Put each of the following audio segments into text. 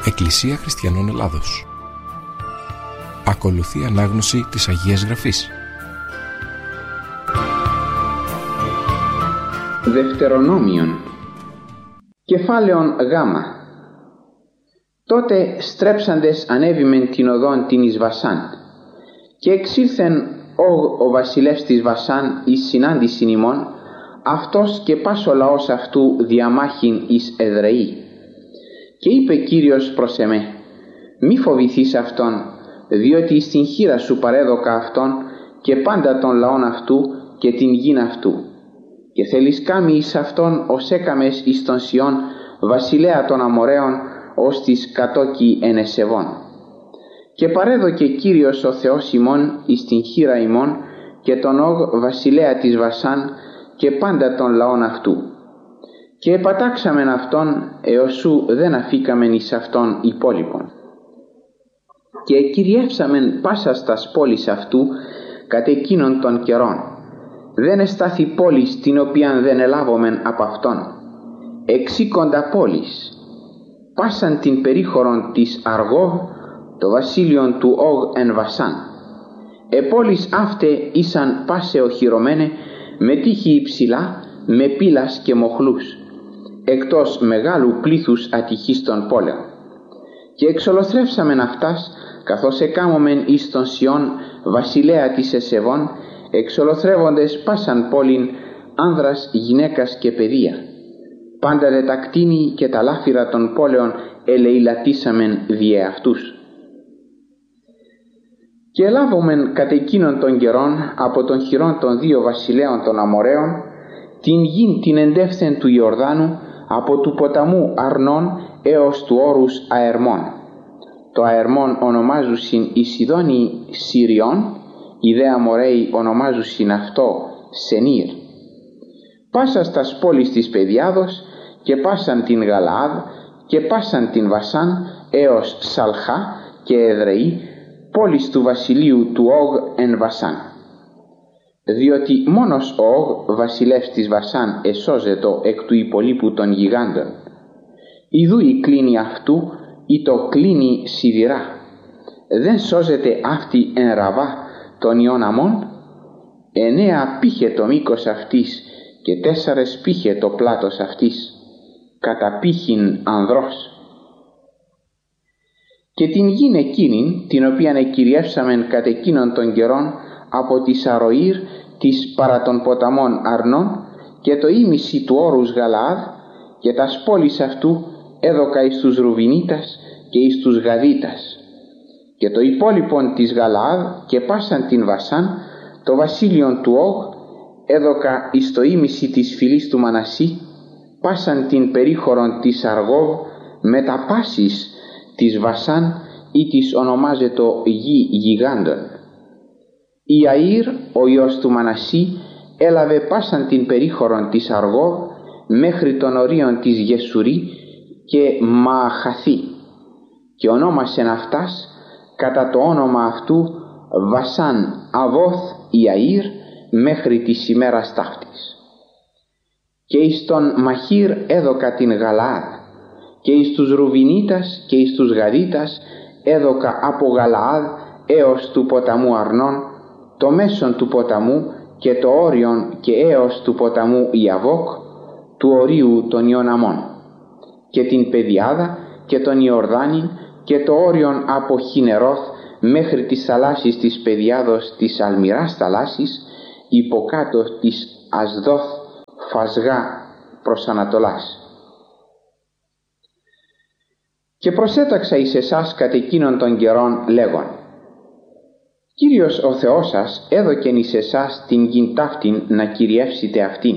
Εκκλησία Χριστιανών Ελλάδος. Ακολουθεί ανάγνωση της Αγίας Γραφής. Δευτερονόμιον. Κεφάλαιον Γ. Τότε στρέψαντες ανέβημεν την οδόν την εις Βασάν, και εξήλθεν ο βασιλεύς της Βασάν εις συνάντησιν ημών, αυτός και πας ο λαός αυτού διαμάχην εις Εδρεή. Και είπε Κύριος προς εμέ: μη φοβηθείς αυτόν, διότι εις την χείρα σου παρέδωκα αυτόν και πάντα των λαών αυτού και την γην αυτού. Και θέλεις κάμει εις αυτόν ως έκαμες εις τον Σιών, βασιλέα των Αμοραίων, ως της κατόκι εν Εσεβών. Και παρέδωκε Κύριος ο Θεός ημών εις την χείρα ημών και τον Όγ βασιλέα της Βασάν και πάντα των λαών αυτού. Και επατάξαμεν αυτόν έως σου δεν αφήκαμεν εις αυτόν υπόλοιπον. Και κυριεύσαμεν πάσας τας πόλης αυτού κατ' εκείνων των καιρών. Δεν εστάθη πόλης την οποίαν δεν ελάβομεν από αυτόν. Εξήκοντα πόλης, πάσαν την περίχωρον της Αργόβ, το βασίλειον του Όγ εν Βασάν. Πόλεις αύτε ήσαν πάσε οχυρωμένε με τείχη υψηλά, με πύλας και μοχλούς, εκτός μεγάλου πλήθους ατυχής των πόλεων. Και εξολοθρεύσαμεν αυτάς, καθώς εκάμωμεν εις τον Σιών βασιλέα της Εσεβών, εξολοθρεύοντες πάσαν πόλην, άνδρας, γυναίκας και παιδεία. Πάντα δε τα κτίνη και τα λάφυρα των πόλεων ελεηλατήσαμεν διε αυτούς. Και ελάβομεν κατ' εκείνων των καιρών από των χειρών των δύο βασιλέων των Αμοραίων την γην την εντεύθεν του Ιορδάνου, από του ποταμού Αρνών έως του όρους Αερμών. Το Αερμών ονομάζουσιν οι Σιδόνιοι Συριών, οι δε Αμοραίοι ονομάζουσιν αυτό Σενήρ. Πάσας τας πόλεις της Παιδιάδος και πάσαν την Γαλαάδ και πάσαν την Βασάν έως Σαλχά και Εδρεή, πόλεις του βασιλείου του Όγ εν Βασάν. Διότι μόνος ο Όγ βασιλεύς της Βασάν εσώζετο εκ του υπολείπου των γιγάντων. Ιδού η κλίνη αυτού ή το κλίνη σιδηρά. Δεν σώζεται αυτή εν Ραβά των Ιών Αμών. 9 πήχε το μήκος αυτής και 4 πήχε το πλάτος αυτής, κατά πήχην ανδρός. Και την γην εκείνην, την οποίαν εκυριεύσαμεν κατ' εκείνων των καιρών από τη Σαροήρ της παρά των ποταμών Αρνών και το ήμιση του όρους Γαλαάδ, και τας πόλεις αυτού έδωκα εις τους Ρουβινίτας και εις τους Γαδίτας. Και το υπόλοιπον της Γαλαάδ και πάσαν την Βασάν, το βασίλειον του Όγ, έδωκα εις το ήμιση της φυλής του Μανασί, πάσαν την περίχωρον της Αργόβ, με τα πάσης της Βασάν ή της ονομάζετο γη γιγάντων. Η Αΐρ, ο ιός του Μανασί, έλαβε πάσαν την περίχωρον της Αργόβ μέχρι των ορίων της Γεσουρή και Μααχαθή, και ονόμασεν αυτάς κατά το όνομα αυτού Βασάν Αβόθ η Αΐρ μέχρι της ημέρας ταύτης. Και εις τον Μαχήρ έδωκα την Γαλαάδ, και εις τους Ρουβινίτας και εις τους Γαδίτας έδωκα από Γαλαάδ έως του ποταμού Αρνών, το μέσον του ποταμού και το όριον και έως του ποταμού Ιαβόκ, του ορίου των Ιών Αμών, και την Παιδιάδα και τον Ιορδάνην και το όριον από Χινερώθ μέχρι τις θαλάσσης της Παιδιάδος της αλμυράς θαλάσσης, υποκάτω της Ασδόθ Φασγά προς Ανατολάς. Και προσέταξα εις εσάς κατ' εκείνων των καιρών λέγον: Κύριος ο Θεός σας έδωκεν εις εσάς την γην ταύτην να κυριεύσετε αυτήν.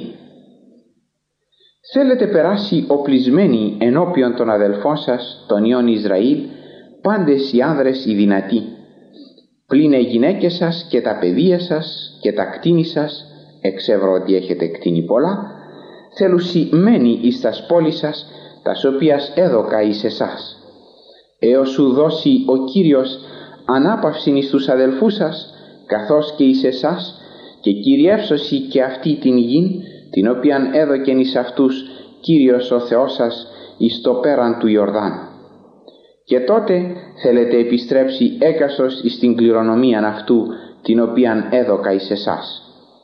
Θέλετε περάσει οπλισμένοι ενώπιον των αδελφών σας, των Υιών Ισραήλ, πάντες οι άνδρες οι δυνατοί, πλην οι γυναίκες σας και τα παιδεία σας και τα κτίνη σας, εξεύρω ότι έχετε κτίνη πολλά, θελουσιμένοι εις τας πόλεις σας, τας οποίας έδωκα εις εσάς, έως σου δώσει ο Κύριος ανάπαυσιν εις τους αδελφούς σας, καθώς και εις εσάς, και κυριεύσωση και αυτή την γην, την οποίαν έδωκεν εις αυτούς Κύριος ο Θεός σας εις το πέραν του Ιορδάνου. και τότε θέλετε επιστρέψει έκαστος εις την κληρονομίαν αυτού, την οποίαν έδωκα εις εσάς.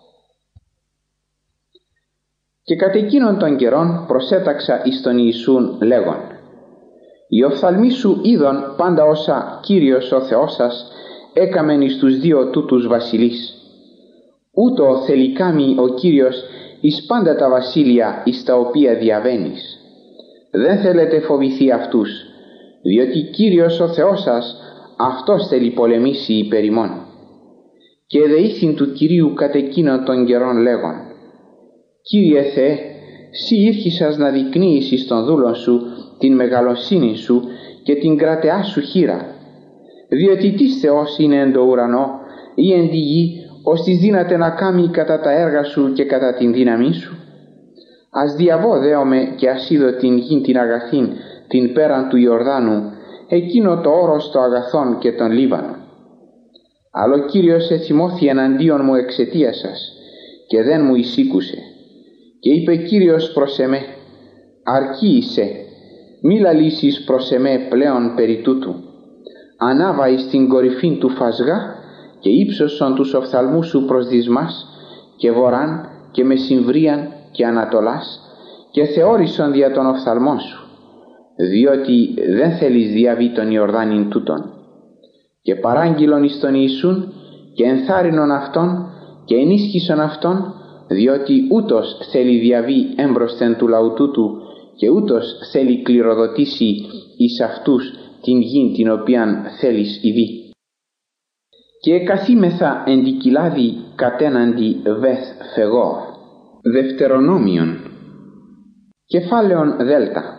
Και κατ' εκείνον των καιρών προσέταξα εις τον Ιησούν λέγον: «Οι οφθαλμοί σου είδον πάντα όσα Κύριος ο Θεός σας έκαμεν εις τους δύο τούτους βασιλείς. Ούτω θελικάμει ο Κύριος εις πάντα τα βασίλεια εις τα οποία διαβαίνεις. Δεν θέλετε φοβηθεί αυτούς, διότι Κύριος ο Θεός σας αυτός θέλει πολεμήσει υπέρ ημών». Και δεήθην του Κυρίου κατ' εκείνον των καιρών λέγον: «Κύριε Θεέ, σύ ήρχισας να δεικνύεις εις των δούλων σου την μεγαλοσύνη σου και την κρατεά σου χείρα, διότι τις Θεός είναι εν το ουρανό ή εν τη γη, ώστις δύναται να κάμει κατά τα έργα σου και κατά την δύναμή σου. Ας διαβώ δέομαι και ας είδω την γην την αγαθήν, την πέραν του Ιορδάνου, εκείνο το όρος το αγαθόν και τον Λίβανο. Αλλά ο Κύριος εθυμώθη εναντίον μου εξαιτίας σας και δεν μου εισήκουσε. Και είπε Κύριος προς εμέ: αρκεί είσαι, μη λαλήσεις προς εμέ πλέον περί τούτου. Ανάβα εις την κορυφήν του φασγά και ύψωσον τους οφθαλμούς σου προς δυσμάς και βοράν και μεσημβρίαν και ανατολάς και θεώρησον δια των οφθαλμών σου, διότι δεν θέλεις διαβεί τον Ιορδάνην τούτον. Και παράγγειλον εις τον Ιησούν και ενθάρρυνον αυτόν και ενίσχυσον αυτόν, διότι ούτως θέλει διαβεί έμπροσθεν του λαού τούτου και ούτως θέλει κληροδοτήσει εις αυτούς την γην την οποίαν θέλεις ειδεί. Και καθήμεθα εν τη κοιλάδη κατέναντι Βεθ Φεγόρ. Δευτερονόμιον. Κεφάλαιον Δέλτα.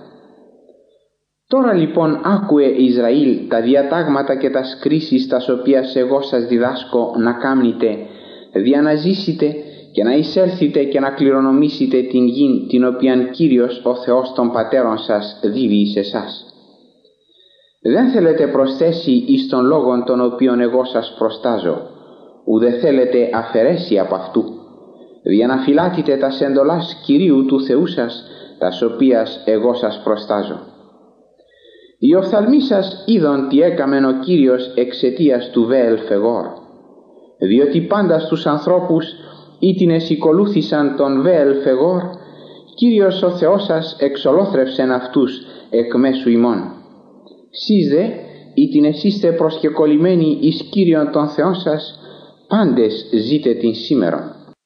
Τώρα λοιπόν άκουε Ισραήλ τα διατάγματα και τα κρίσεις τας οποίας εγώ σας διδάσκω να κάμνετε, δια να ζήσετε και να εισέλθετε και να κληρονομήσετε την γην την οποίαν Κύριος ο Θεός των πατέρων σας δίδει εις εσάς. Δεν θέλετε προσθέσει εις των λόγων των οποίων εγώ σας προστάζω, ουδε θέλετε αφαιρέσει από αυτού, δια να φυλάτετε τας εντολάς Κυρίου του Θεού σας, τας οποίας εγώ σας προστάζω. Οι οφθαλμοί σας είδον τι έκαμεν ο Κύριος εξαιτίας του Βεέλ Φεγόρ, διότι πάντα στους ανθρώπους ήτινες οικολούθησαν τον Βεέλ Φεγόρ, Κύριος ο Θεός σας εξολόθρευσεν αυτούς εκ μέσου ημών. Σεις δε ήτινες είστε προσκεκολλημένοι εις Κύριον τον Θεόν σας, πάντες ζείτε την σήμερον.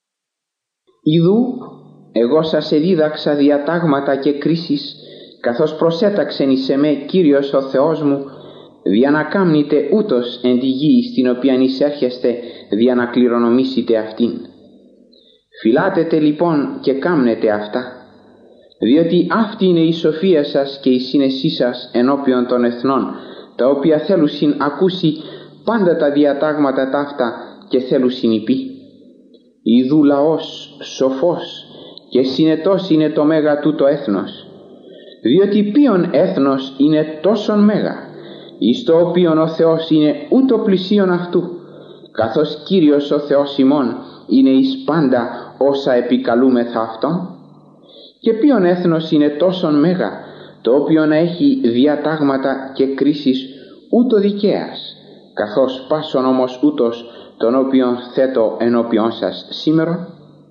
Ιδού εγώ σας εδίδαξα διατάγματα και κρίσεις, καθώς προσέταξεν εις εμέ Κύριος ο Θεός μου, δια να κάμνετε ούτως εν τη γη στην οποία εισέρχεστε, δια να κληρονομήσετε αυτήν. Φυλάτετε λοιπόν και κάμνετε αυτά, διότι αυτή είναι η σοφία σας και η σύνεσή σας ενώπιον των εθνών, τα οποία θέλουσιν ακούσει πάντα τα διατάγματα ταύτα και θέλουσιν υπή. Ιδού λαός σοφός και συνετός είναι το μέγα τούτο έθνος, διότι ποιον έθνος είναι τόσον μέγα, εις το οποίον ο Θεός είναι ούτω πλησίον αυτού, καθώς Κύριος ο Θεός ημών είναι εις πάντα όσα επικαλούμεθα αυτόν. Και ποιον έθνος είναι τόσον μέγα, το οποίο να έχει διατάγματα και κρίσεις ούτω δικαίας, καθώς πάσον όμως ούτως τον οποίον θέτω ενώπιον σας σήμερον.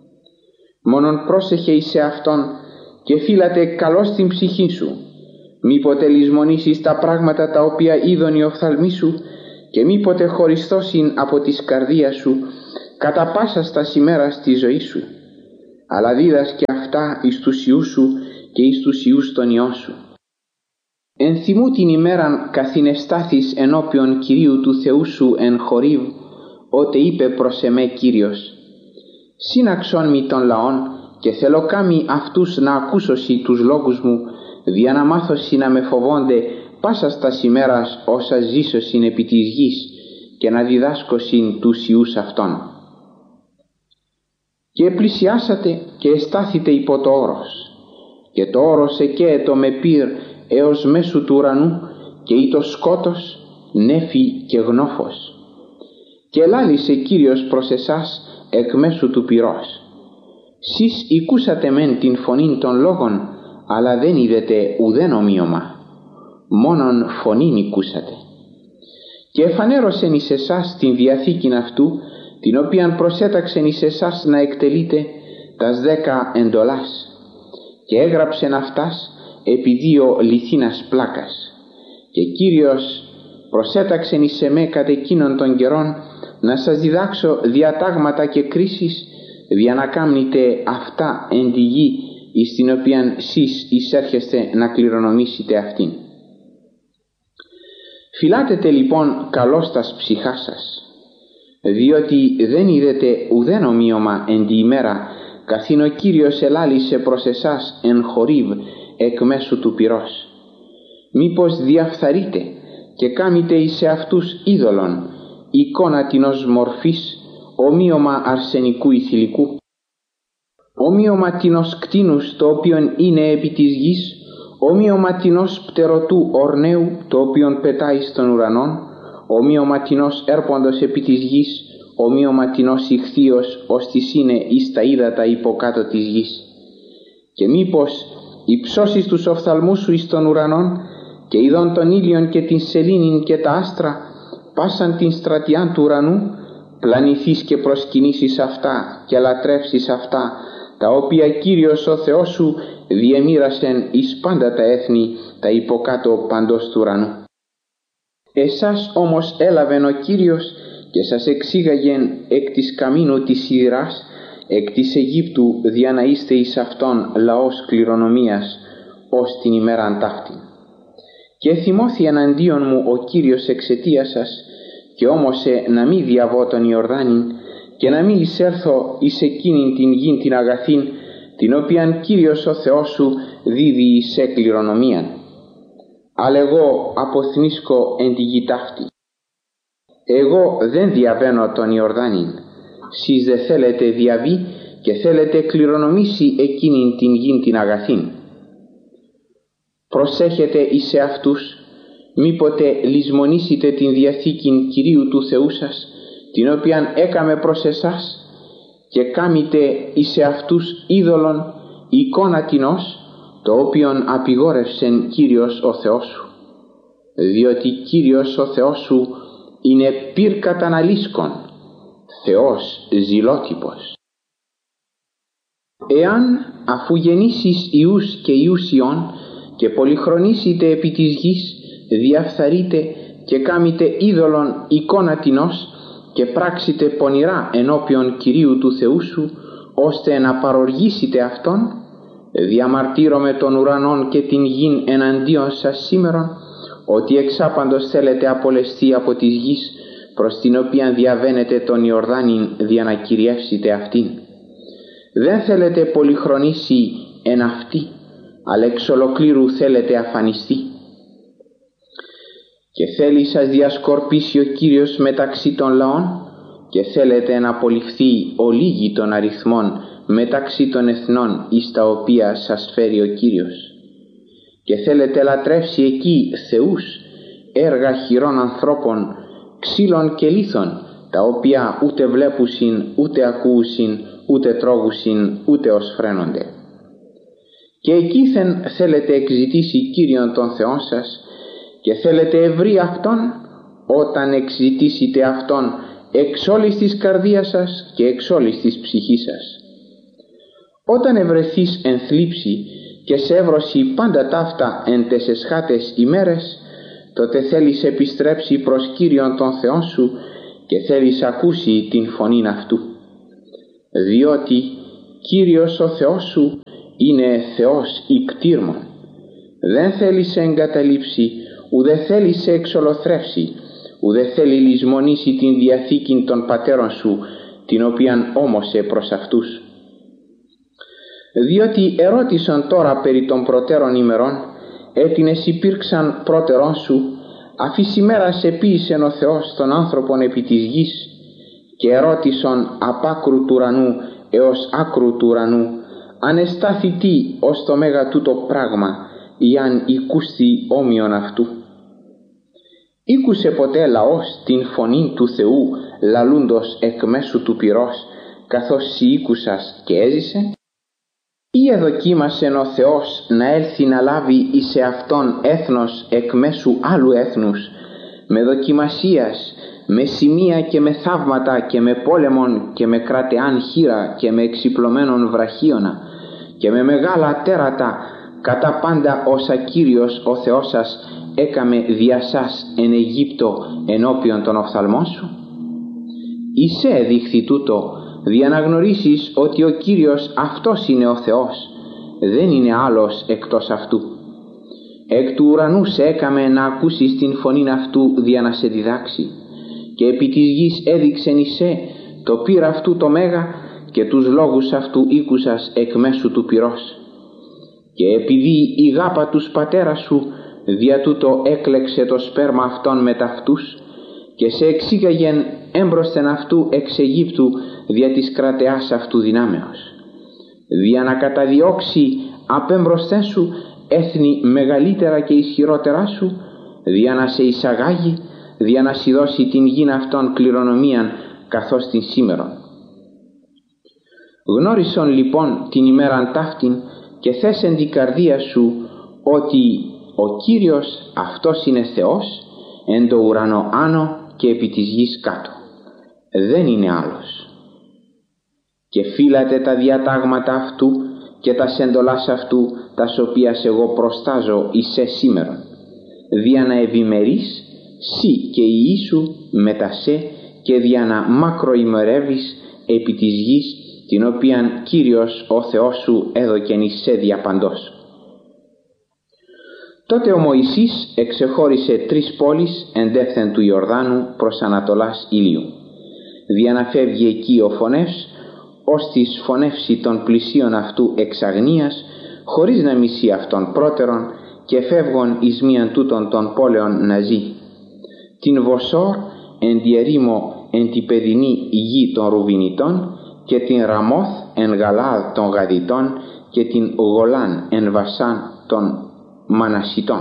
Μόνον πρόσεχε εις σε αυτόν και φύλατε καλώς την ψυχή σου, μήποτε λησμονήσεις τα πράγματα τα οποία είδον οι οφθαλμοί σου και μήποτε χωριστώσιν από της καρδίας σου κατά πάσα στα ημέρας της ζωής σου, αλλά δίδασκε αυτά εις τους ιούς σου και εις τους ιούς των ιών σου. Ενθυμού την ημέραν καθηνεστάθης ενώπιον Κυρίου του Θεού σου εν Χορίβ, ότε είπε προς εμέ Κύριος: «Σύναξον μη των λαών και θέλω κάμει αυτούς να ακούσωσι τους λόγους μου, δια να μάθωσι να με φοβόνται πάσα στας ημέρας όσα ζήσωσιν επί της γης και να διδάσκωσιν τους ιούς αυτών». Και πλησιάσατε και εστάθητε υπό το όρος, και το όρος εκαίετο με πυρ έως μέσου του ουρανού και ή το σκότος, νέφη και γνώφος. Και ελάλησε Κύριος προς εσάς εκ μέσου του πυρός. Σεις οικούσατε μεν την φωνήν των λόγων, αλλά δεν είδετε ουδέν ομοίωμα. μόνον φωνήν οικούσατε. Και εφανέρωσεν εις εσάς την διαθήκην αυτού, την οποίαν προσέταξεν εις εσάς να εκτελείτε τας 10 εντολάς, και έγραψεν αυτάς επί 2 λιθίνας πλάκας. Και Κύριος προσέταξεν εις εμέ κατ' εκείνων των καιρών να σας διδάξω διατάγματα και κρίσεις, δια να κάμνετε αυτά εν τη γη εις την οποίαν σεις εισέρχεστε να κληρονομήσετε αυτήν. Φυλάτετε λοιπόν καλώς τας ψυχάς σας, διότι δεν είδετε ουδέν ομοίωμα εν τη ημέρα, καθήν ο Κύριος ελάλησε προς εσάς εν Χορίβ εκ μέσου του πυρός. Μήπως διαφθαρείτε και κάμετε εις εαυτούς είδωλον, εικόνα τινός μορφής, ομοίωμα αρσενικού ή θηλυκού, ομοίωμα τινός κτίνους το οποίον είναι επί της γης, ομοίωμα τινός πτερωτού ορναίου το οποίον πετάει στον ουρανόν, ομοίωμα τινός έρποντος επί της γης, ομοίωμα τινός ηχθείος ώστις είναι εις τα ύδατα υποκάτω της γης. Και μήπως υψώσεις τους οφθαλμούς σου εις των ουρανών και ειδών τον ήλιον και την σελήνην και τα άστρα, πάσαν την στρατιάν του ουρανού, πλανηθείς και προσκυνήσεις αυτά και λατρεύσεις αυτά, τα οποία Κύριος ο Θεός σου διεμοίρασεν εις πάντα τα έθνη τα υποκάτω παντός του ουρανού. Εσάς όμως έλαβεν ο Κύριος και σας εξήγαγεν εκ της καμίνου της σιδηράς, εκ της Αιγύπτου, δια να είστε εις αυτόν λαός κληρονομίας ως την ημέραν ταύτην. Και θυμώθη εναντίον μου ο Κύριος εξαιτίας σας, και όμωσε να μη διαβώ τον Ιορδάνην και να μη εισέλθω εις εκείνην την γην την αγαθήν, την οποίαν Κύριος ο Θεός σου δίδει σε κληρονομίαν. Αλλά εγώ αποθνίσκω εν τη γη ταύτη. Εγώ δεν διαβαίνω τον Ιορδάνην, σεις δε θέλετε διαβεί και θέλετε κληρονομήσει εκείνην την γην την αγαθήν. Προσέχετε εις εαυτούς, μήποτε λησμονήσετε την διαθήκην Κυρίου του Θεού σας, την οποίαν έκαμε προς εσάς, και κάμετε εις εαυτούς είδωλον εικόνα τινός, το οποίον απειγόρευσεν Κύριος ο Θεός σου. Διότι Κύριος ο Θεός σου είναι πυρ καταναλίσκον, Θεός ζηλότυπος. Εάν αφού γεννήσεις ιούς και ιούς ιών και πολυχρονήσετε επί της γης, διαφθαρείτε και κάμετε είδωλον εικόνα τινός και πράξετε πονηρά ενώπιον Κυρίου του Θεού σου, ώστε να παροργήσετε Αυτόν, διαμαρτύρομαι των ουρανών και την γην εναντίον σας σήμερον, ότι εξάπαντος θέλετε απολεστεί από της γης, προς την οποία διαβαίνετε τον Ιορδάνην δια να κυριεύσετε αυτήν. Δεν θέλετε πολυχρονήσει εν αυτή, αλλά εξ ολοκλήρου θέλετε αφανιστεί. Και θέλει σας διασκορπίσει ο Κύριος μεταξύ των λαών, και θέλετε να απολυφθεί ο λίγη των αριθμών μεταξύ των εθνών εις τα οποία σας φέρει ο Κύριος. Και θέλετε λατρεύσει εκεί θεούς, έργα χειρών ανθρώπων, ξύλων και λίθων, τα οποία ούτε βλέπουσιν, ούτε ακούουσιν, ούτε τρώγουσιν, ούτε οσφραίνονται. Και εκείθεν θέλετε εξητήσει Κύριον των Θεών σας, και θέλετε ευρύ Αυτόν, όταν εξητήσετε Αυτόν εξ όλης της καρδίας σας και εξ όλης της ψυχής σας. Όταν ευρεθείς εν θλίψη και σε εύρωση πάντα ταύτα εν τες εσχάτες ημέρες, τότε θέλεις επιστρέψει προς Κύριον τον Θεόν σου και θέλεις ακούσει την φωνήν Αυτού. Διότι Κύριος ο Θεός σου είναι Θεός ικτήρμων. Δεν θέλει σε εγκαταλείψει, ουδε θέλει σε εξολοθρεύσει, ουδε θέλει λησμονήσει την διαθήκην των πατέρων σου, την οποίαν όμωσε προς αυτούς. Διότι ερώτησαν τώρα περί των προτέρων ημερών, έτινες υπήρξαν πρώτερών σου, αφής ημέρας επίησεν ο Θεός των άνθρωπων επί της γης, και ερώτησαν απ' άκρου του ουρανού έως άκρου του ουρανού, αν εστάθη τι ως το μέγα τούτο πράγμα, ή αν οικούστη όμοιον αυτού. Ήκουσε ποτέ λαός την φωνή του Θεού λαλούντος εκ μέσου του πυρός, καθώς σοι ήκουσας και έζησε? Ή εδοκίμασεν ο Θεός να έλθει να λάβει εις εαυτόν έθνος εκ μέσου άλλου έθνους, με δοκιμασίας, με σημεία και με θαύματα και με πόλεμον και με κρατεάν χείρα και με εξυπλωμένον βραχίωνα και με μεγάλα τέρατα, κατά πάντα όσα Κύριος ο Θεός σας έκαμε δια σας εν Αιγύπτο ενώπιον των οφθαλμών σου? Εισέ δείχθη τούτο, δια να γνωρίσεις ότι ο Κύριος αυτός είναι ο Θεός, δεν είναι άλλος εκτός αυτού. Εκ του ουρανού σε έκαμε να ακούσεις την φωνήν αυτού δια να σε διδάξει, και επί της γης έδειξεν εισέ το πύρα αυτού το μέγα και τους λόγους αυτού ήκουσας εκ μέσου του πυρός. Και επειδή η γάπα τους πατέρα σου δια τούτο έκλεξε το σπέρμα αυτών με ταυτούς και σε εξήγαγεν έμπροσθεν αυτού εξ Αιγύπτου δια της κρατεάς αυτού δυνάμεως, δια να καταδιώξει απέμπροσθεν σου έθνη μεγαλύτερα και ισχυρότερά σου, δια να σε εισαγάγει, δια να σου δώσει την γην αυτών κληρονομίαν καθώς την σήμερον. Γνώρισον λοιπόν την ημέραν ταύτην και θέσεν την καρδία σου ότι ο Κύριος αυτός είναι Θεός εν το ουρανό άνω και επί της γης κάτω, δεν είναι άλλος. Και φύλατε τα διατάγματα αυτού και τα σεντολάς αυτού, τας οποίας εγώ προστάζω εισέ σήμερον, δια να ευημερείς σύ και η γη σου μετά σε, και δια να μακροημερεύεις επί της γης, την οποίαν Κύριος ο Θεός σου έδωκεν εισέ διαπαντός. Τότε ο Μωυσής εξεχώρισε 3 πόλεις εντεύθεν του Ιορδάνου προς ανατολάς ηλίου, δια να φεύγει εκεί ο φωνεύς, ώστις φωνεύσει των πλησίων αυτού εξ αγνίας, χωρίς να μισεί αυτόν πρώτερον, και φεύγον εις μίαν τούτων των πόλεων να ζει. Την Βοσόρ εν τη ερήμο εν τη παιδινή γη των Ρουβινιτών, και την Ραμόθ εν Γαλάδ των Γαδιτών, και την Γολάν εν Βασάν των Μανασιτών.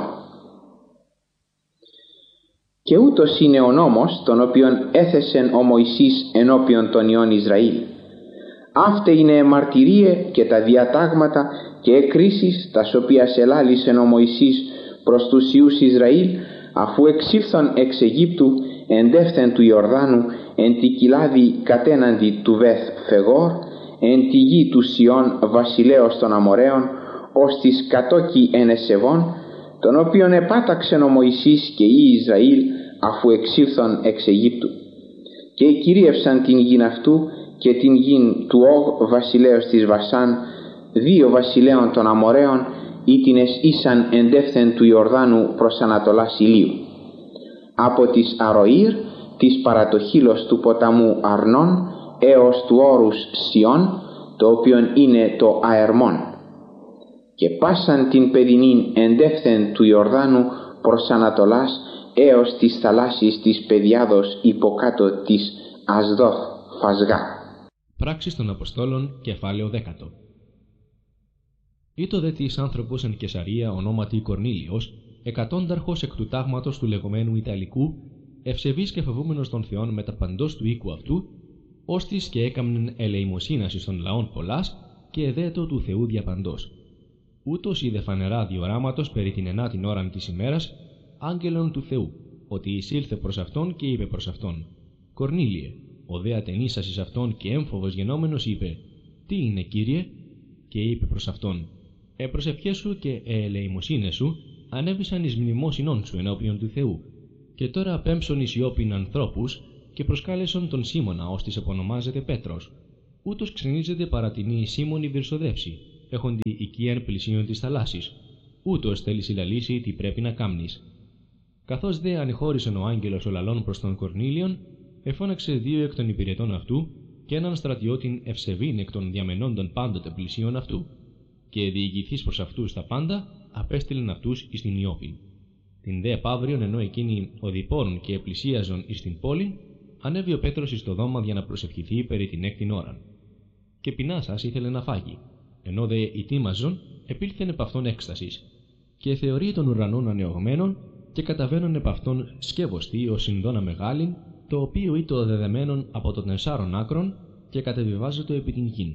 Και ούτως είναι ο νόμος τον οποίον έθεσεν ο Μωυσής ενώπιον των ιών Ισραήλ. Αύτε είναι μαρτυρίε και τα διατάγματα και εκκρίσεις τας οποίας ελάλησεν ο Μωυσής προς τους ιούς Ισραήλ, αφού εξήλθον εξ Αιγύπτου εντεύθεν του Ιορδάνου εν τη κοιλάδη κατέναντι του Βεθ Φεγόρ, εν τη γη του Σιών βασιλέως των Αμοραίων, ως της κατόκι εν Εσεβών, τον οποίον επάταξεν ο Μωυσής και οι Ισραήλ αφού εξήλθον εξ Αιγύπτου. Και κυρίευσαν την γην αυτού και την γην του Όγ βασιλέως της Βασάν, 2 βασιλέων των Αμοραίων, ήτινες ήσαν εντεύθεν του Ιορδάνου προς ανατολάς ηλίου. Από της Αροήρ, της παρατοχύλος του ποταμού Αρνών, έως του όρους Σιών, το οποίον είναι το Αερμόν. Και πάσαν την παιδινήν εντεύθεν του Ιορδάνου προς ανατολάς, έως της θαλάσσης της Παιδιάδος υποκάτω της Ασδόθ Φασγά. Πράξεις των Αποστόλων, κεφάλαιο 10. Ήτο δε της άνθρωπος εν Κεσαρία ονόματι Κορνήλιος, εκατόνταρχος εκ του τάγματος του λεγόμενου Ιταλικού, ευσεβής και φοβούμενος των Θεών με τα παντός του οίκου αυτού, ώστις και έκαμνεν ελεημοσύνας εις των λαών πολλάς, και εδέτω του Θεού διαπαντός. Ούτως είδε φανερά διοράματος περί την 9η ώραν της ημέρας, άγγελον του Θεού, ότι εισήλθε προς αυτόν και είπε προς αυτόν: Κορνήλιε. Ο δε ατενίσας εις αυτόν και έμφοβος γενόμενος είπε: Τι είναι, Κύριε? Και είπε προς αυτόν: Προσευχές σου και ελεημοσύνες σου ανέβησαν εις μνημόσυνόν σου ενώπιον του Θεού, και τώρα απέμψον εις Ιώπην ανθρώπους, και προσκάλεσον τον Σίμωνα, ώστις επωνομάζεται Πέτρος. Ούτως ξενίζεται παρατινή Σίμωνη βυρσοδεύση, έχοντι οικίαν πλησίον της θαλάσσης. Ούτως θέλει συλλαλήσει τι πρέπει να κάμνεις. Καθώς δε ανεχώρησεν ο άγγελος ο λαλών προς τον Κορνήλιον, εφώναξε 2 εκ των υπηρετών αυτού και έναν στρατιώτην ευσεβήν εκ των διαμενόντων πάντοτε πλησίον αυτού, και διηγηθείς προς αυτούς τα πάντα, απέστειλεν αυτούς εις την Ιώπην. Την δε επαύριον, ενώ εκείνοι οδηπόρουν και επλησίαζον εις την πόλη, ανέβη ο Πέτρος εις το δώμα για να προσευχηθεί περί την 6η ώραν. Και πεινάσας ήθελε να φάγει, ενώ δε ετοίμαζον, επήλθεν επ' αυτόν έκστασης, και θεωρεί των ουρανών ανεωγμένων, και καταβαίνουν επ' αυτόν σκεύωστη ως συνδόνα μεγάλην, το οποίο ήτο δεδεμένον από των 4 άκρων, και κατεβιβάζεται επί την γην.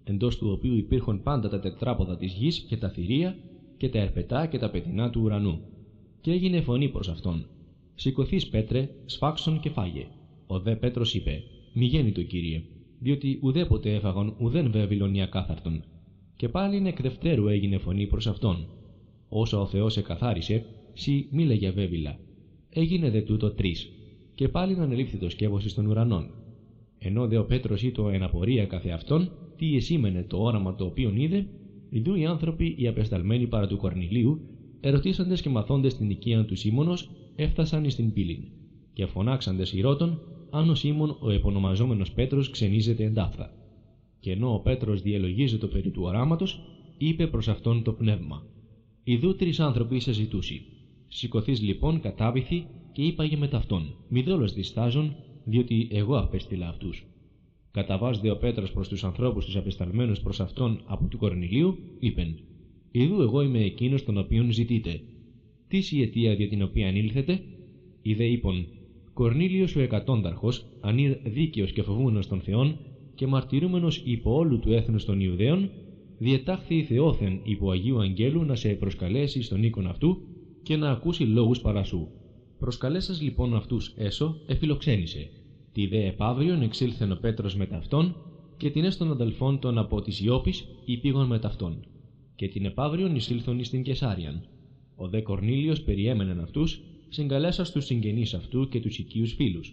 εντός του οποίου υπήρχαν πάντα τα τετράποδα της γης και τα θηρία και τα ερπετά και τα πετεινά του ουρανού. Και έγινε φωνή προς αυτόν: «Σηκωθείς, Πέτρε, σφάξον και φάγε». Ο δε Πέτρος είπε: «Μη γέννητο, Κύριε, διότι ουδέποτε έφαγον ουδέν βέβυλον ή ακάθαρτον». Και πάλιν εκ δευτέρου έγινε φωνή προς αυτόν: «Όσα ο Θεός εκαθάρισε, σοι μη λέγε βέβυλα». Έγινε δε τούτο 3, και πάλιν ανελήφθη το σκεύος εις των ουρανών. Ενώ δε ο Πέτρος ήτο εν απορία καθεαυτόν, τι εσήμενε το όραμα το οποίον είδε, ιδού οι άνθρωποι οι απεσταλμένοι παρά του Κορνηλίου, ερωτήσαντες και μαθώντες την οικίαν του Σίμωνος, έφτασαν εις την πύλην, και φωνάξαντες ηρώτων, αν ο Σίμων ο επωνομαζόμενος Πέτρος ξενίζεται εντάφθα. Και ενώ ο Πέτρος διελογίζεται περί του οράματος, είπε προς αυτόν το πνεύμα: «Ιδού 3 άνθρωποι σε ζητούσι. Σηκωθείς λοιπόν, κατάβηθη, και είπαγε με ταυτόν: Μη δόλος διστάζων, διότι εγώ απέστειλα αυτούς». Καταβάς δε ο Πέτρος προς τους ανθρώπους τους απεσταλμένους προς αυτόν από του Κορνηλίου, είπεν: «Ιδού εγώ είμαι εκείνος τον οποίον ζητείτε. Τίς η αιτία δια την οποία ήλθετε?» Ιδέ είπον: «Κορνήλιος ο εκατόνταρχος, ανήρ δίκαιος και φοβούμενος των Θεών και μαρτυρούμενος υπό όλου του έθνους των Ιουδαίων, διετάχθη Θεόθεν υπό Αγίου Αγγέλου να σε προσκαλέσει στον οίκον αυτού και να ακούσει λόγους παρά σου. Προσκαλέσας λοιπόν αυτούς έσω, εφιλοξένησε. Τη δε επαύριον εξήλθεν ο Πέτρος με ταυτόν, και την έστων αδελφών των από της Ιώπης υπήγον με ταυτόν. Και την επαύριον εισήλθον εις την Κεσάριαν. Ο δε Κορνήλιος περιέμενεν αυτούς, συγκαλέσας τους συγγενείς αυτού και τους οικείους φίλους.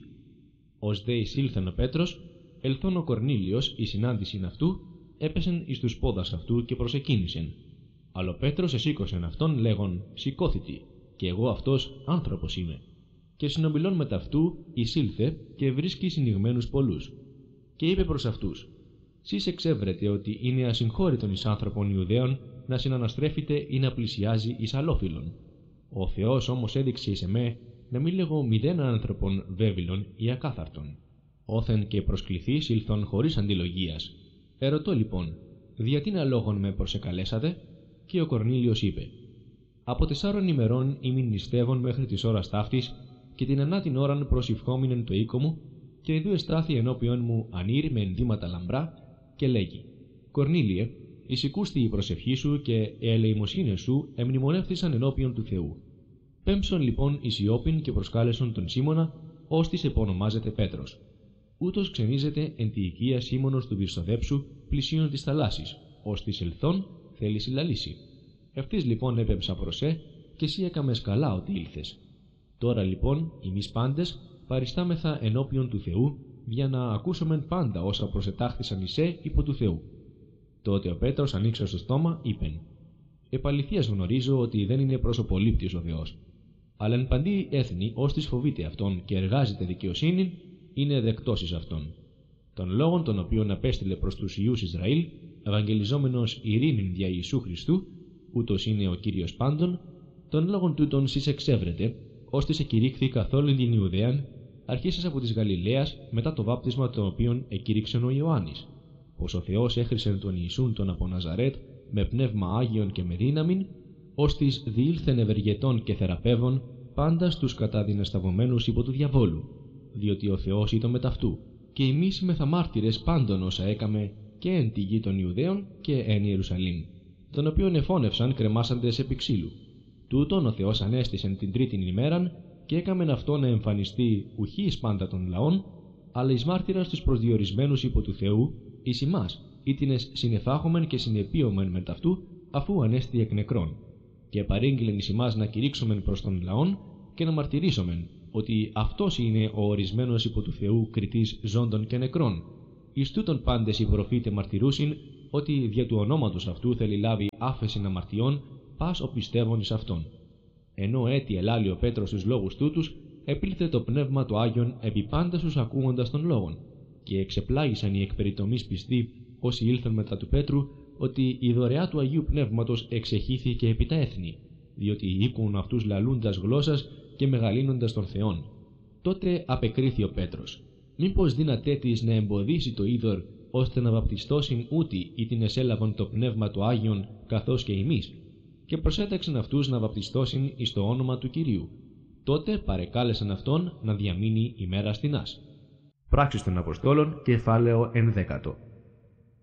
Ως δε εισήλθεν ο Πέτρος, ελθόν ο Κορνήλιος η συνάντησιν αυτού, έπεσεν εις τους πόδας αυτού και προσεκίνησεν. Αλλά ο Πέτρος εσήκωσεν αυτόν λέγον: «Σηκώθητη, και εγώ αυτός άνθρωπος είμαι». Και συνομιλών με ταυτού εισήλθε και βρίσκει συνηγμένους πολλούς. Και είπε προς αυτούς: «Σεις εξεύρετε ότι είναι ασυγχώρητον εις άνθρωπον Ιουδαίων να συναναστρέφεται ή να πλησιάζει εις αλλόφιλον. Ο Θεός όμως έδειξε εις εμέ να μην λέγω μηδέν άνθρωπον βέβυλον ή ακάθαρτον. Όθεν και προσκληθείς ήλθον χωρίς αντιλογίας. Ερωτώ λοιπόν, διατίνα λόγον με προσεκαλέσατε?» Και ο Κορνήλιος είπε: «Από 4 ημερών ήμην νηστεύων μέχρι της ώρας ταύτης, και την ανάτην ώραν προσευχόμην το οίκο μου, και ιδού εστάθη ενώπιον μου ανήρ με ενδύματα λαμπρά, και λέγει: Κορνήλιε, εισηκούστη η προσευχή σου και οι ελεημοσύνες σου εμνημονεύθησαν ενώπιον του Θεού. Πέμψον λοιπόν εις Ιώπην και προσκάλεσον τον Σίμωνα, ώστις επωνομάζεται Πέτρος. Ούτως ξενίζεται εν τη οικία Σίμωνος του Βυρσοδέψου πλησίον της θαλάσσης, ώστις ελθόν θέλει συλλαλήσει. Ευθύς λοιπόν έπεμψα προσέ, και εσύ έκαμες καλά ότι ήλθες. Τώρα λοιπόν εμείς πάντες παριστάμεθα ενώπιον του Θεού, για να ακούσομεν πάντα όσα προσετάχθησαν εισέ υπό του Θεού». Τότε ο Πέτρος ανοίξα στο στόμα, είπεν: «Επαληθείας γνωρίζω ότι δεν είναι προσωπολήπτης ο Θεός. Αλλά εν παντή έθνη, ώστις φοβείται αυτόν και εργάζεται δικαιοσύνη, είναι δεκτός εις αυτόν. Των λόγων των οποίων απέστειλε προς τους Ιούς Ισραήλ, ευαγγελιζόμενος ειρήνην δια Ιησού Χριστού, ούτως είναι ο Κύριος πάντων, των λόγων τούτων σεις εξεύρετε, ώστις εκηρύχθη καθ' όλην την Ιουδαίαν, αρχίσας από της Γαλιλαίας μετά το βάπτισμα το οποίον εκήρυξεν ο Ιωάννης, πως ο Θεός έχρισεν τον Ιησούν τον από Ναζαρέτ με πνεύμα Άγιον και με δύναμιν, ώστις διήλθεν ευεργετών και θεραπεύων πάντα στους καταδυνασταυωμένους υπό του διαβόλου, διότι ο Θεός ήταν μετ' αυτού, και εμείς είμεθα μάρτυρες πάντων όσα έκαμε και εν τη γη των Ιουδαίων και εν Ιερουσαλήμ, τον οποίον εφώνευσαν κρεμάσαντες επί ξύλου. Τούτον ο Θεός ανέστησεν την τρίτην ημέραν και έκαμεν αυτό να εμφανιστεί ουχή εις πάντα των λαών, αλλά εις μάρτυρας τους προσδιορισμένους υπό του Θεού, εις ημάς, ήτινες συνεφάχομεν και συνεπίωμεν με ταυτού, αφού ανέστη εκ νεκρών. Και παρήγγειλεν εις ημάς να κηρύξομεν προς των λαών και να μαρτυρήσομεν ότι αυτός είναι ο ορισμένος υπό του Θεού κριτής ζώντων και νεκρών. Εις τούτον πάντες οι προφήτε μαρτυρούσιν ότι δια του ονόματος αυτού θέλει λάβει άφεσιν αμαρτιών πας ο πιστεύων εις αυτόν. Ενώ έτι ελάλει ο Πέτρος στους λόγους τούτους, επήλθε το πνεύμα το Άγιον επί πάντα στους ακούγοντας των λόγων, και εξεπλάγησαν οι εκπεριτομείς πιστοί όσοι ήλθαν μετά του Πέτρου, ότι η δωρεά του Αγίου Πνεύματος εξεχύθηκε επί τα έθνη, διότι οίκουν αυτούς λαλούντας γλώσσας και μεγαλύνοντας των Θεών. Τότε απεκρίθη ο Πέτρος: «Μήπως δύνατέ της να εμποδίσει το είδωρ, ώστε να βαπτιστώσιν ούτι ή την εσέλαβαν το πνεύμα το Άγιον καθώς και εμείς?» Και προσέταξαν αυτούς να βαπτιστώσιν εις το όνομα του Κυρίου. Τότε παρεκάλεσαν αυτόν να διαμείνει ημέρα στινάς. Πράξεις των Αποστόλων, κεφάλαιο 11.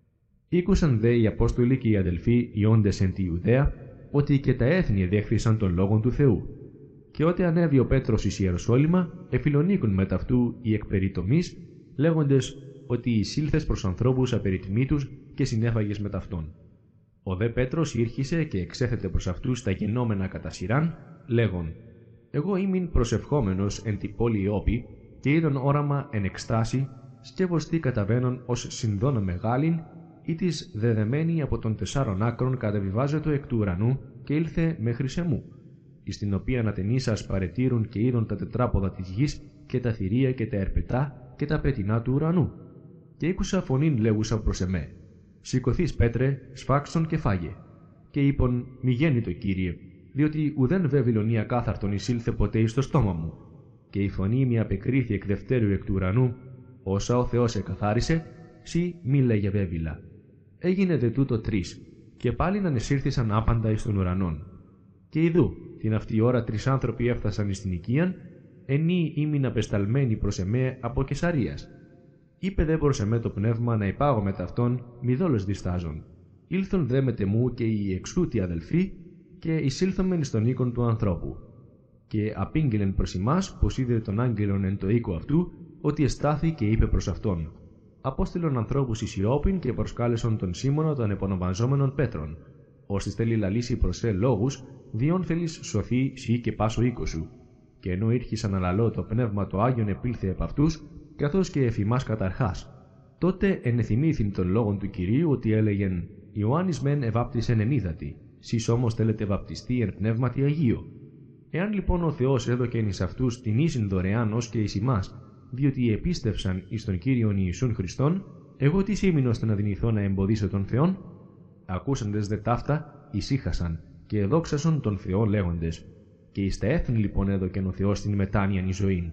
Ήκουσαν δε οι Απόστολοι και οι αδελφοί οι όντες εν τη Ιουδαία, ότι και τα έθνη εδέχθησαν των λόγων του Θεού. Και ότε ανέβη ο Πέτρος εις Ιεροσόλυμα, εφιλονίκουν μετ' αυτού οι εκπεριτομείς, λέγοντες ότι εισήλθες προς ανθρώπους απεριτμήτους και συνέφαγες μετ' αυτόν. Ο δε Πέτρος ήρχισε και εξέθετε προς αυτούς τα γενόμενα κατά σειράν, λέγον: Εγώ ήμην προσευχόμενος εν τη πόλη Ιώπη, και είδον όραμα εν εκστάση, σκεύος τι καταβαίνον ως συνδόνα μεγάλην, ή της δεδεμένη από των 4 άκρων κατεβιβάζετο εκ του ουρανού, και ήλθε μέχρι σε μου, εις την οποία ατενίσας παρετήρουν και είδον τα τετράποδα της γης και τα θηρία και τα ερπετά και τα πετεινά του ουρανού. Και ήκουσα φωνήν λέγουσα προς εμέ: Σηκωθείς, Πέτρε, σφάξον και φάγε. Και είπον: Μη γέννητο, Κύριε, διότι ουδέν βεβηλονία κάθαρτον εισήλθε ποτέ εις το στόμα μου. Και η φωνή μη απεκρίθη εκ δευτέρου εκ του ουρανού: Όσα ο Θεός εκαθάρισε, σύ μη λέγε βέβηλα. Έγινε δε τούτο 3, και πάλιν ανεσύρθησαν άπαντα εις των ουρανών. Και ιδού, την αυτή ώρα 3 άνθρωποι έφτασαν εις την οικίαν, ενή ήμην απεσταλμένοι προς εμέ από Καισαρίας. Είπε δε προς εμέ το πνεύμα να υπάγω μετ' αυτόν, μη δόλος διστάζων. Ήλθον δε μετ' εμού και οι εξούτοι αδελφοί, και εισήλθομεν εις τον οίκον του ανθρώπου. Και απήγγειλεν προς ημάς, πως είδε τον άγγελον εν το οίκο αυτού, ότι εστάθη και είπε προς αυτόν: Απόστειλον ανθρώπους εις Ιώπην και προσκάλεσον τον Σίμωνα των επωνομαζόμενων Πέτρων, ώστις θέλει λαλήσει προς λόγους, διόν θέλεις σωθεί σύ και πάσο οίκο σου. Και ενώ ήρχισαν αλαλώ το πνεύμα το Άγιον επήλθε επ' αυτούς, καθώς και εφημάς καταρχάς. Τότε ενεθυμήθην των λόγων του Κυρίου ότι έλεγεν: Ιωάννης μεν εβάπτισεν εν ύδατι, σεις όμως θέλετε βαπτιστεί εν πνεύματι Αγίο. Εάν λοιπόν ο Θεός έδωκεν εις αυτούς την ίσιν δωρεάν ως και εις ημάς, διότι επίστευσαν εις τον Κύριον Ιησούν Χριστόν, εγώ τι σήμην ώστε να δυνηθώ να εμποδίσω τον Θεόν? Ακούσαντες δε ταύτα, ησύχασαν και εδόξασον τον Θεό λέγοντες: Και εις τα έθνη λοιπόν έδωκεν ο Θεός την μετάνοιαν εις ζωήν.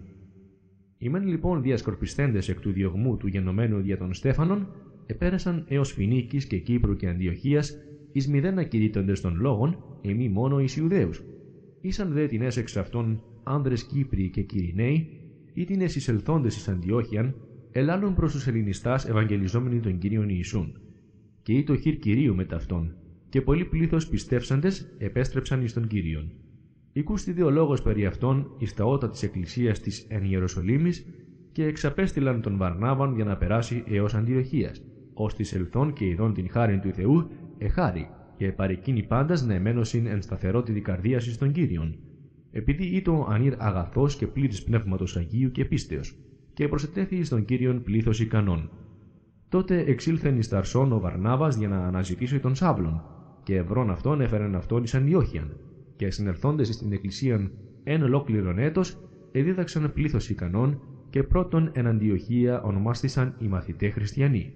Ημέν λοιπόν διασκορπισθέντες εκ του διωγμού του γενομένου δια των Στέφανων, επέρασαν έως Φινίκης και Κύπρου και Αντιοχίας, εις μηδέν ακηρύττοντες των λόγων, εμεί μόνο εις Ιουδαίους. Ήσαν δε την έσεξ αυτών άνδρες Κύπριοι και Κυριναίοι, ή την εισελθόντες εις Αντιόχιαν, ελάλουν προς τους Ελληνιστάς ευαγγελιζόμενοι τον Κύριον Ιησούν. Και ή το χείρ Κυρίου μετ' αυτών, και πολλοί πλήθος πιστεύσαντες επέστρεψαν εις τον Κύριον. Ηκούστη ο λόγος περί αυτών εις τα ότα της Εκκλησίας της εν Ιεροσολύμης, και εξαπέστειλαν τον Βαρνάβαν για να περάσει έως Αντιοχίας, ώστις ελθόν και ειδών την χάριν του Θεού εχάρη, και παρεκκίνη πάντας να εμένωσιν εν σταθερότητη καρδίας εις τον Κύριον, επειδή ήτο ανήρ αγαθός και πλήρης πνεύματος Αγίου και πίστεως, και προσετέθη εις τον Κύριον πλήθος ικανών. Τότε εξήλθεν εις Ταρσόν ο Βαρνάβας για να αναζητήσει τον Σαύλον, και ευρών αυτόν έφερεν αυτόν εις Αντιόχιαν, και συνερθόντες εις την Εκκλησίαν εν ολόκληρον έτος, εδίδαξαν πλήθος ικανών, και πρώτον εν Αντιοχία ονομάστησαν οι μαθηταί χριστιανοί.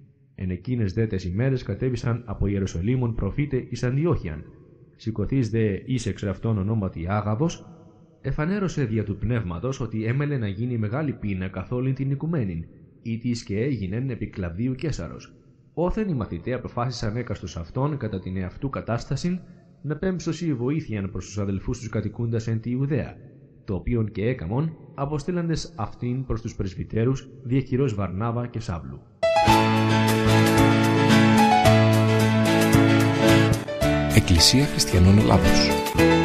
Εν εκείνες δε τες ημέρες κατέβησαν από Ιεροσολύμων προφήτε εις Αντιόχιαν. Σηκωθείς δε εις εξ αυτών ονόματι Άγαβος, εφανέρωσε δια του πνεύματος ότι έμελε να γίνει μεγάλη πείνα καθ' όλην την οικουμένην, ήτις και έγινεν επί Κλαβδίου Καίσαρος. Όθεν οι μαθηταί αποφάσισαν έκαστος αυτών κατά την εαυτού κατάστασιν να πέμψωσι βοήθειαν προς τους αδελφούς τους κατοικούντας εν τη Ιουδαία, το οποίον και έκαμον αποστήλαντες αυτήν προς τους πρεσβυτέρους διακυρός Βαρνάβα και Σαύλου. Εκκλησία Χριστιανών Ελλάδος.